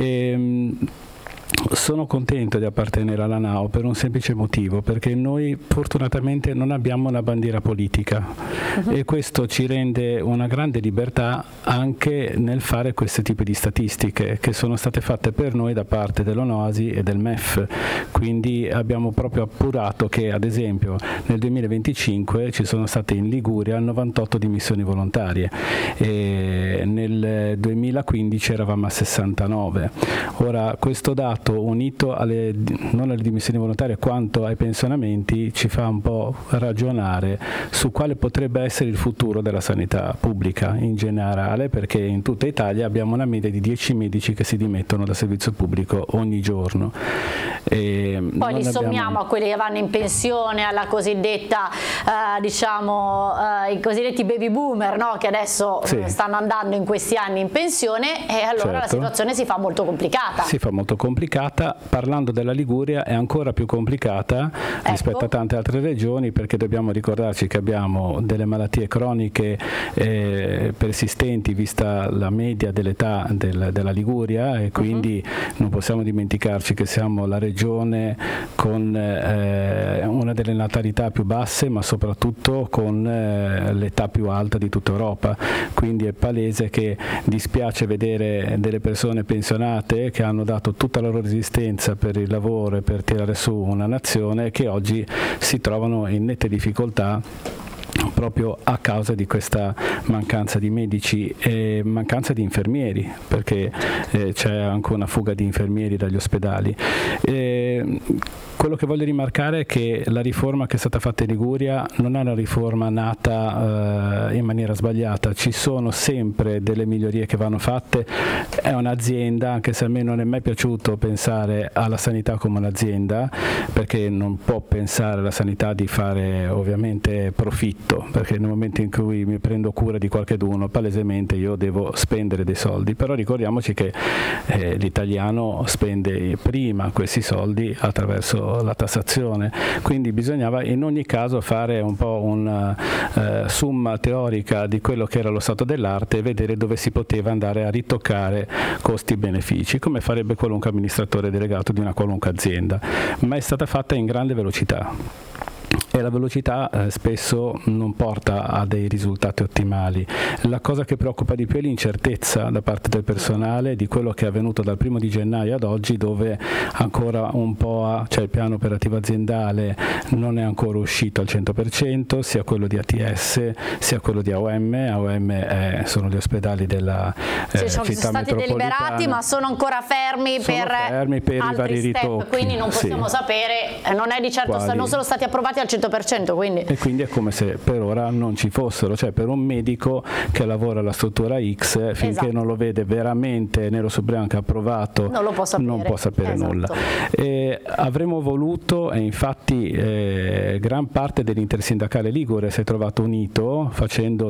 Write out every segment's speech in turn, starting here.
Sono contento di appartenere alla NAO per un semplice motivo, perché noi fortunatamente non abbiamo una bandiera politica e questo ci rende una grande libertà anche nel fare questi tipi di statistiche che sono state fatte per noi da parte dell'ONOASI e del MEF. Quindi abbiamo proprio appurato che ad esempio nel 2025 ci sono state in Liguria 98 dimissioni volontarie e nel 2015 eravamo a 69. Ora questo dato unito non alle dimissioni volontarie quanto ai pensionamenti ci fa un po' ragionare su quale potrebbe essere il futuro della sanità pubblica in generale, perché in tutta Italia abbiamo una media di 10 medici che si dimettono dal servizio pubblico ogni giorno. Poi li sommiamo a quelli che vanno in pensione, alla cosiddetta i cosiddetti baby boomer, no? Che adesso stanno andando in questi anni in pensione, e allora la situazione si fa molto complicata. Si fa molto complicata. Parlando della Liguria è ancora più complicata rispetto a tante altre regioni, perché dobbiamo ricordarci che abbiamo delle malattie croniche persistenti vista la media dell'età della Liguria, e quindi non possiamo dimenticarci che siamo la regione con una delle natalità più basse, ma soprattutto con l'età più alta di tutta Europa. Quindi è palese che dispiace vedere delle persone pensionate che hanno dato tutta la loro resistenza per il lavoro e per tirare su una nazione, che oggi si trovano in nette difficoltà proprio a causa di questa mancanza di medici e mancanza di infermieri, perché c'è anche una fuga di infermieri dagli ospedali. Quello che voglio rimarcare è che la riforma che è stata fatta in Liguria non è una riforma nata in maniera sbagliata, ci sono sempre delle migliorie che vanno fatte. È un'azienda, anche se a me non è mai piaciuto pensare alla sanità come un'azienda, perché non può pensare alla sanità di fare ovviamente profitto, perché nel momento in cui mi prendo cura di qualcheduno palesemente io devo spendere dei soldi, però ricordiamoci che l'italiano spende prima questi soldi attraverso la tassazione, quindi bisognava in ogni caso fare un po' una summa teorica di quello che era lo stato dell'arte e vedere dove si poteva andare a ritoccare costi-benefici, come farebbe qualunque amministratore delegato di una qualunque azienda, ma è stata fatta in grande velocità. E la velocità spesso non porta a dei risultati ottimali. La cosa che preoccupa di più è l'incertezza da parte del personale di quello che è avvenuto dal 1° di gennaio ad oggi, dove ancora un po' il piano operativo aziendale non è ancora uscito al 100%, sia quello di ATS sia quello di AOM. AOM sono gli ospedali della sono città stati deliberati, ma sono ancora fermi per i vari ritocchi, quindi non possiamo sapere, non è di certo, non sono stati approvati al 100%, quindi. E quindi è come se per ora non ci fossero, cioè per un medico che lavora alla struttura X, finché non lo vede veramente nero su bianco approvato, non può sapere nulla. Avremmo voluto, e infatti gran parte dell'intersindacale ligure si è trovato unito facendo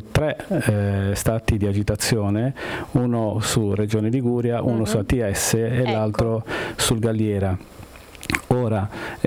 3 stati di agitazione, uno su Regione Liguria, uno su ATS e l'altro sul Galliera. Ora,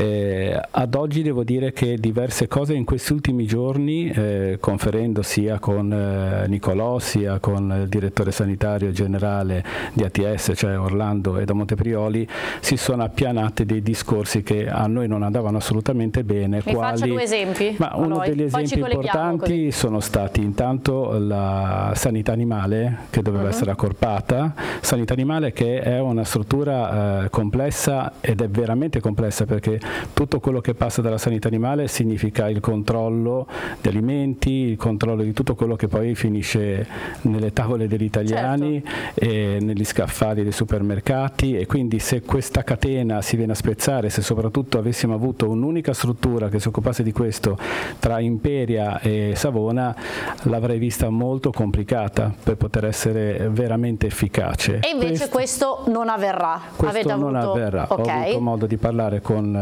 ad oggi devo dire che diverse cose in questi ultimi giorni, conferendo sia con Nicolò sia con il direttore sanitario generale di ATS, cioè Orlando, e da Monteprioli, si sono appianati dei discorsi che a noi non andavano assolutamente bene. Faccia 2 esempi? Ma uno degli esempi importanti sono stati intanto la sanità animale, che doveva essere accorpata, sanità animale che è una struttura complessa, ed è veramente complessa, perché tutto quello che passa dalla sanità animale significa il controllo di alimenti, il controllo di tutto quello che poi finisce nelle tavole degli italiani e negli scaffali dei supermercati, e quindi se questa catena si viene a spezzare, se soprattutto avessimo avuto un'unica struttura che si occupasse di questo tra Imperia e Savona, l'avrei vista molto complicata per poter essere veramente efficace. E invece questo non avverrà. Non avverrà. Ho avuto modo di parlare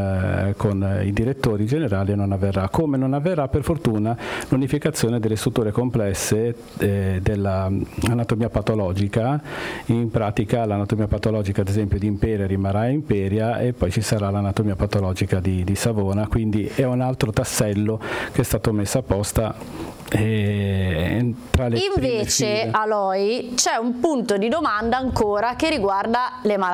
con i direttori generali e non avverrà. Come non avverrà per fortuna l'unificazione delle strutture complesse dell'anatomia patologica. In pratica l'anatomia patologica ad esempio di Imperia rimarrà a Imperia e poi ci sarà l'anatomia patologica di Savona, quindi è un altro tassello che è stato messo a posta. Invece Aloi c'è un punto di domanda ancora che riguarda le malattie.